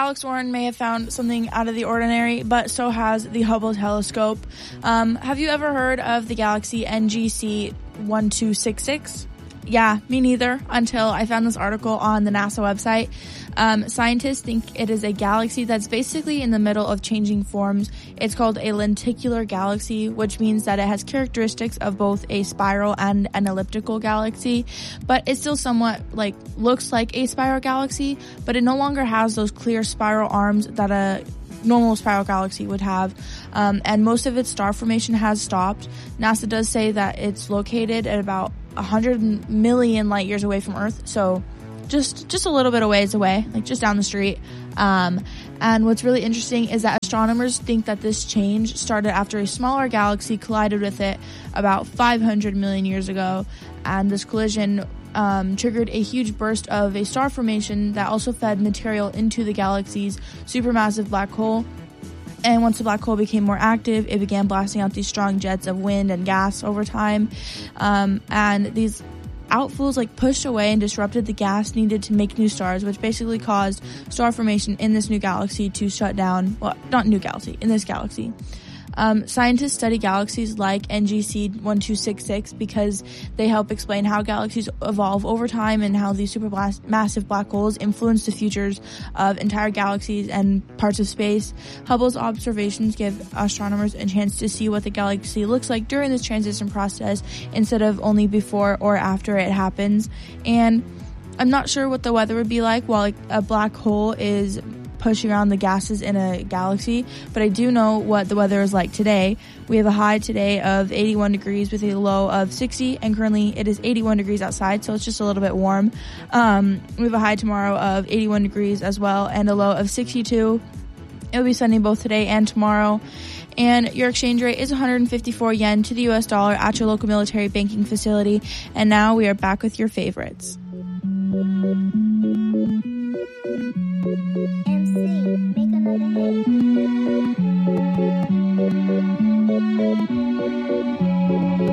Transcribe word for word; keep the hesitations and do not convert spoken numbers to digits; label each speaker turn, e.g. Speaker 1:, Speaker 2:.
Speaker 1: Alex Warren may have found something out of the ordinary, but so has the Hubble telescope. Um, have you ever heard of the galaxy N G C twelve sixty-six? Yeah, me neither, until I found this article on the NASA website. Um, scientists think it is a galaxy that's basically in the middle of changing forms. It's called a lenticular galaxy, which means that it has characteristics of both a spiral and an elliptical galaxy, but it still somewhat like looks like a spiral galaxy, but it no longer has those clear spiral arms that a normal spiral galaxy would have, um, and most of its star formation has stopped. NASA does say that it's located at about one hundred million light years away from Earth, so just just a little bit of ways away, like just down the street. Um, and what's really interesting is that astronomers think that this change started after a smaller galaxy collided with it about five hundred million years ago, and this collision um, triggered a huge burst of a star formation that also fed material into the galaxy's supermassive black hole. And once the black hole became more active, it began blasting out these strong jets of wind and gas over time. Um, and these outflows like pushed away and disrupted the gas needed to make new stars, which basically caused star formation in this new galaxy to shut down. Well, not new galaxy, in this galaxy. Um, scientists study galaxies like N G C twelve sixty-six because they help explain how galaxies evolve over time and how these supermassive black holes influence the futures of entire galaxies and parts of space. Hubble's observations give astronomers a chance to see what the galaxy looks like during this transition process instead of only before or after it happens. And I'm not sure what the weather would be like while like, a black hole is pushing around the gases in a galaxy, but I do know what the weather is like today. We have a high today of eighty-one degrees with a low of sixty, and currently it is eighty-one degrees outside, so it's just a little bit warm. Um, we have a high tomorrow of eighty-one degrees as well, and a low of sixty-two. It will be sunny both today and tomorrow. And your exchange rate is one hundred fifty-four yen to the U S dollar at your local military banking facility. And now we are back with your favorites.
Speaker 2: M C, make another hit.